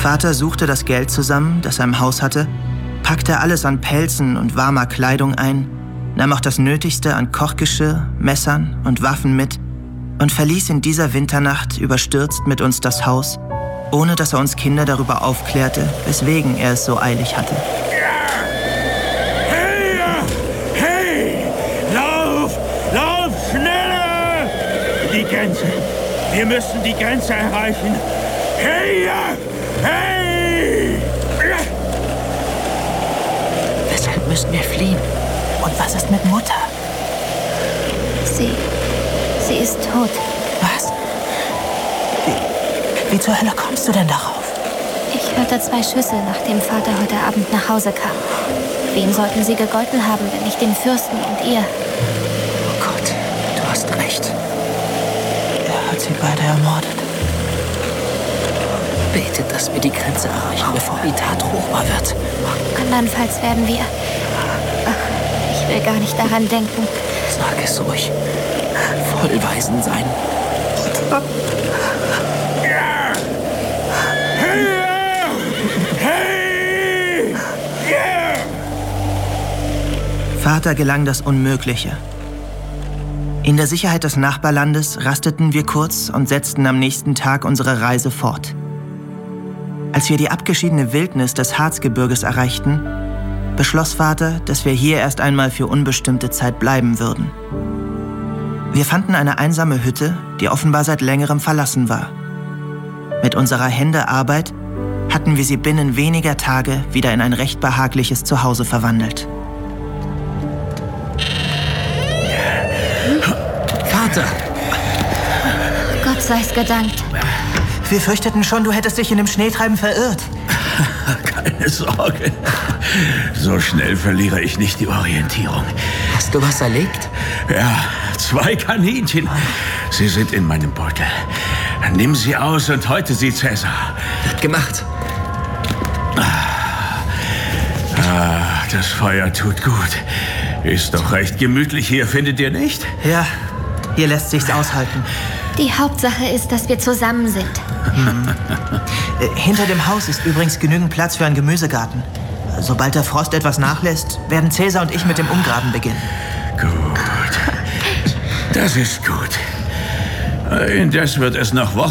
Vater suchte das Geld zusammen, das er im Haus hatte, packte alles an Pelzen und warmer Kleidung ein, nahm auch das Nötigste an Kochgeschirr, Messern und Waffen mit und verließ in dieser Winternacht überstürzt mit uns das Haus, ohne dass er uns Kinder darüber aufklärte, weswegen er es so eilig hatte. Hey! Lauf schneller! Die Grenze. Wir müssen die Grenze erreichen. Hey! Weshalb müssen wir fliehen? Und was ist mit Mutter? Sie ist tot. Was? Wie zur Hölle kommst du denn darauf? Ich hörte 2 Schüsse, nachdem Vater heute Abend nach Hause kam. Wem sollten sie gegolten haben, wenn nicht den Fürsten und ihr? Oh Gott, du hast recht. Er hat sie beide ermordet. Betet, dass wir die Grenze erreichen, bevor die Tat ruchbar wird. Andernfalls werden wir... Ach, ich will gar nicht daran denken. Sag es ruhig. Vollweisen sein. Vater gelang das Unmögliche. In der Sicherheit des Nachbarlandes rasteten wir kurz und setzten am nächsten Tag unsere Reise fort. Als wir die abgeschiedene Wildnis des Harzgebirges erreichten, beschloss Vater, dass wir hier erst einmal für unbestimmte Zeit bleiben würden. Wir fanden eine einsame Hütte, die offenbar seit längerem verlassen war. Mit unserer Händearbeit hatten wir sie binnen weniger Tage wieder in ein recht behagliches Zuhause verwandelt. Vater! Gott sei's gedankt. Wir fürchteten schon, du hättest dich in dem Schneetreiben verirrt. Keine Sorge. So schnell verliere ich nicht die Orientierung. Hast du was erlegt? Ja, 2 Kaninchen. Sie sind in meinem Beutel. Nimm sie aus und häute sie Cäsar. Wird gemacht. Das Feuer tut gut. Ist doch recht gemütlich hier, findet ihr nicht? Ja, hier lässt sich's aushalten. Die Hauptsache ist, dass wir zusammen sind. Hinter dem Haus ist übrigens genügend Platz für einen Gemüsegarten. Sobald der Frost etwas nachlässt, werden Cäsar und ich mit dem Umgraben beginnen. Gut. Das ist gut. Indes wird es noch Wochen